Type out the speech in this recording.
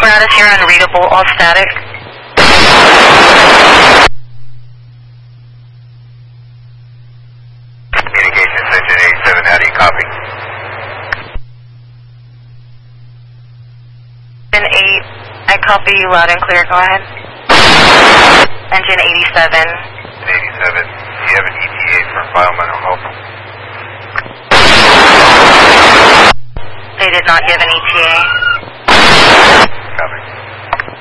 Apparatus here, unreadable, all static. Communications engine 87, how do you copy? Engine 8, I copy you loud and clear, go ahead. Engine 87. 87, do you have an ETA for environmental health? They did not give an ETA.